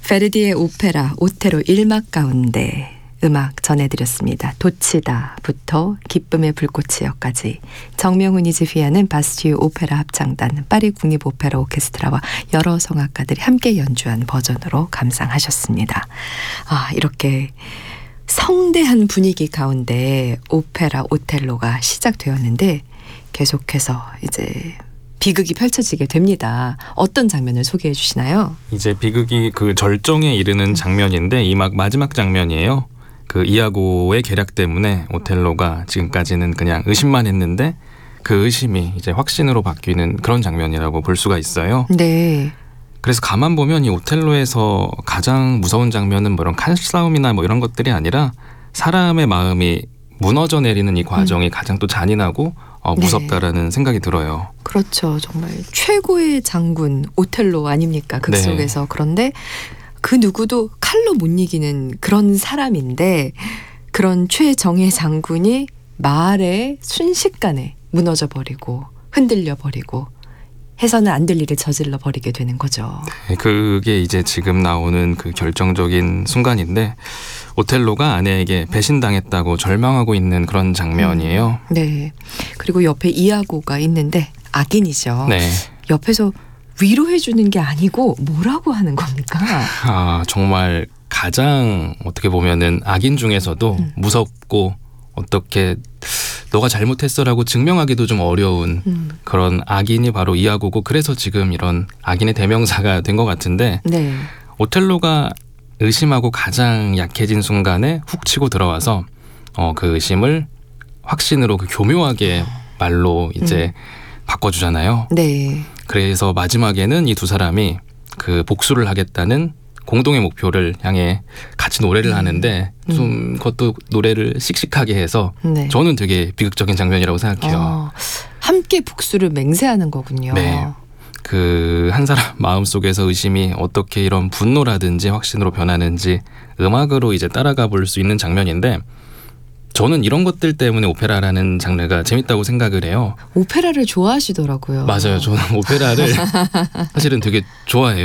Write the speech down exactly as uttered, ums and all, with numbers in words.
베르디의 오페라 오텔로 일 막 가운데 음악 전해드렸습니다. 도치다부터 기쁨의 불꽃이여까지 정명훈이 지휘하는 바스티유 오페라 합창단, 파리 국립 오페라 오케스트라와 여러 성악가들이 함께 연주한 버전으로 감상하셨습니다. 아, 이렇게 성대한 분위기 가운데 오페라 오텔로가 시작되었는데 계속해서 이제 비극이 펼쳐지게 됩니다. 어떤 장면을 소개해 주시나요? 이제 비극이 그 절정에 이르는 장면인데 이 막 마지막 장면이에요. 그 이아고의 계략 때문에 오텔로가 지금까지는 그냥 의심만 했는데 그 의심이 이제 확신으로 바뀌는 그런 장면이라고 볼 수가 있어요. 네. 그래서 가만 보면 이 오텔로에서 가장 무서운 장면은 뭐 이런 칼싸움이나 뭐 이런 것들이 아니라 사람의 마음이 무너져 내리는 이 과정이 음. 가장 또 잔인하고 어, 무섭다라는 네. 생각이 들어요. 그렇죠. 정말 최고의 장군 오텔로 아닙니까? 극 네. 속에서. 그런데 그 누구도 칼로 못 이기는 그런 사람인데 그런 최정예 장군이 말에 순식간에 무너져 버리고 흔들려 버리고 해서는 안 될 일을 저질러 버리게 되는 거죠. 네, 그게 이제 지금 나오는 그 결정적인 순간인데 오텔로가 아내에게 배신당했다고 절망하고 있는 그런 장면이에요. 음, 네. 그리고 옆에 이아고가 있는데 악인이죠. 네. 옆에서 위로해 주는 게 아니고 뭐라고 하는 겁니까? 아, 정말 가장 어떻게 보면은 악인 중에서도 음. 무섭고 어떻게 너가 잘못했어라고 증명하기도 좀 어려운 음. 그런 악인이 바로 이아고고, 그래서 지금 이런 악인의 대명사가 된 것 같은데 네. 오텔로가 의심하고 가장 약해진 순간에 훅 치고 들어와서 어, 그 의심을 확신으로 그 교묘하게 말로 이제 음. 바꿔주잖아요. 네. 그래서 마지막에는 이 두 사람이 그 복수를 하겠다는 공동의 목표를 향해 같이 노래를 음. 하는데 좀 음. 그것도 노래를 씩씩하게 해서 네. 저는 되게 비극적인 장면이라고 생각해요. 어, 함께 복수를 맹세하는 거군요. 네. 그 한 사람 마음속에서 의심이 어떻게 이런 분노라든지 확신으로 변하는지 음악으로 이제 따라가 볼 수 있는 장면인데 저는 이런 것들 때문에 오페라라는 장르가 재밌다고 생각을 해요. 오페라를 좋아하시더라고요. 맞아요. 저는 오페라를 사실은 되게 좋아해요.